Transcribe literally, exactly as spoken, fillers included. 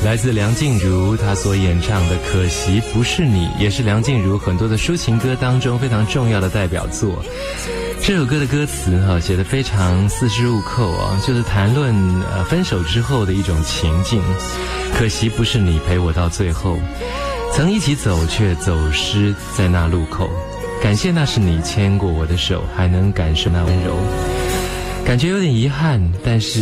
来自梁静茹她所演唱的《可惜不是你》，也是梁静茹很多的抒情歌当中非常重要的代表作。这首歌的歌词哈、啊、写得非常丝丝入扣啊，就是谈论呃分手之后的一种情境。可惜不是你陪我到最后，曾一起走却走失在那路口，感谢那是你牵过我的手，还能感受那温柔。感觉有点遗憾，但是